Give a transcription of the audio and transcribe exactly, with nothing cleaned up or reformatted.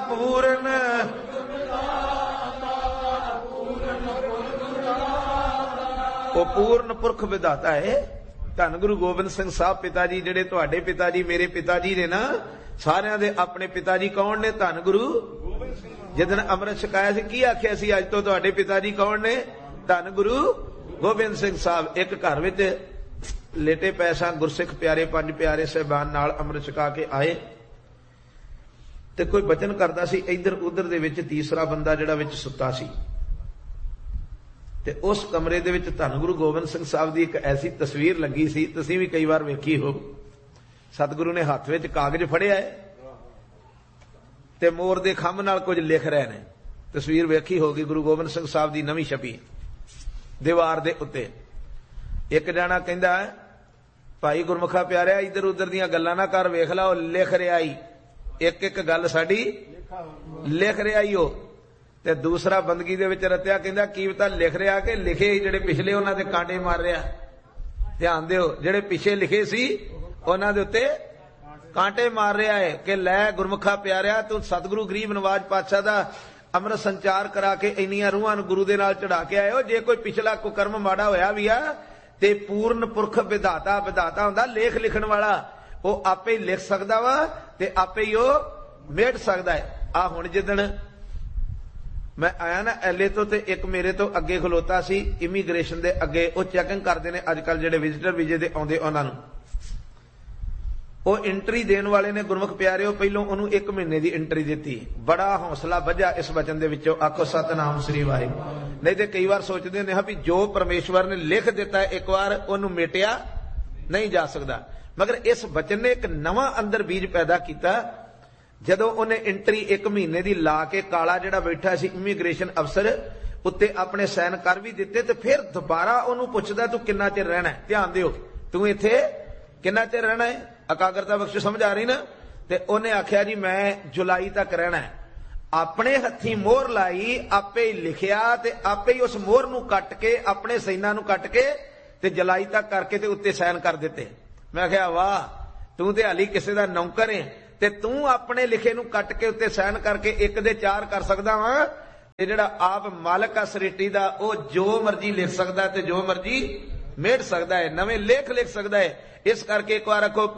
पूरन। वो पूर्ण पुरख विधाता है। धन गुरु गोबिंद सिंह साहब पिता जी जिहड़े तुहाडे पिता जी मेरे पिता जी ने ना, सारियां दे अपने पिता जी कौन ने? धन गुरु जिदन अमृत छकाया सी की आख्या सी अज तो तुहाडे पिता जी कौन ने? धन गुरु गोबिंद सिंह साहब। एक घर विच लेटे पैसा गुरसिख प्यारे पंज प्यारे साहिबान नाल अमृत छका के आए ते कोई बचन करदा सी, इधर उधर दे विच तीसरा बंदा जिहड़ा विच सुत्ता सी ते उस कमरे दे विच धन गुरु गोबिंद सिंह साहब दी एक ऐसी तस्वीर लगी सी, तुसीं भी कई बार वेखी हो। सतगुरु ने हत्थ विच कागज फड़िया है ते मोर दे खंभ नाल कुछ लिख रहे ने। तस्वीर वेखी होगी गुरु गोबिंद सिंह साहब दी नवीं छपी दीवार दे उत्ते। एक जाना कहंदा भाई गुरमुखा प्यारिया इधर उधर दीयां गल्लां ना कर, वेख ला लिख रिहा ही, एक एक गल साडी लिख रिहा ही। ओ ते दूसरा बंदगी दे विच रत्या कहंदा की पता लिख रिहा कि लिखे ही जिहड़े पिछले उन्हां दे कांटे मार रिहा। ध्यान दिओ, जिहड़े पिछे लिखे सी उन्हां दे उत्ते कांटे मार रिहा है कि लै गुरमुखा प्यारिया तू सतगुरु गरीब नवाज पातशाह दा अमृत संचार करा के इन्नियां रूहां नूं गुरु दे नाल चढ़ा के आए हो। जे कोई पिछला कुकर्म माड़ा होया भी आ ते पूर्ण पुरख विधाता विधाता हुंदा, लेख लिखण वाला वो आपे ही लिख सकदा वा ते आपे ही वो मेट सकदा है। आ हुण जिदण मैं आया ना एले तो ते एक मेरे तो अगे खलोता सी इमीग्रेशन दे अगे, वो चैकिंग करदे ने अजकल जिहड़े विजिटर वीजे दे आउंदे उन्हां नूं। वो एंट्री देण वाले ने गुरमुख प्यारिओ पहलों उन्होंने एक महीने की एंट्री दी। बड़ा हौसला वजया इस वचन दे विचों, आखो सतनाम श्री वाहिगुरू। नहीं तो कई बार सोचते हैं भी जो परमेश्वर ने लिख दिता है एक बार उन्होंने मेटिया नहीं जा सकता, मगर इस वचन ने एक नवा अंदर बीज पैदा किया। जदों उन्हें एंट्री एक महीने की ला के काला जिहड़ा बैठा सी इमीग्रेशन अफसर उत्ते अपने साइन कर भी दिते, तो फिर दोबारा उन्होंने पुछदा तू किन्ना चिर रहना है? ध्यान दिओ, तू इत्थे किन्ना चिर रहना है? एकाग्रता बख्श समझ आ रही ना? ते उन्हें आख्या जी मैं जुलाई तक रहना है। अपने हथी मोहर लाई, आपे ही लिखिया ते आपे ही उस मोहर नूं कट के अपने सैना नूं कट के ते जुलाई तक करके ते उत्ते साइन कर दिते। मैं आख्या वाह, तू ते हाली किसी दा नौकर है ते तू अपने लिखे नूं कट के उत्ते साइन करके एक दे चार कर सकदा वा। ते जिहड़ा आप मालक आ सृष्टि दा ओ जो मर्जी लिख सकदा ते जो मर्जी मेट सकदा है, नवें लेख लिख सकदा है। इस करके एक बार आखो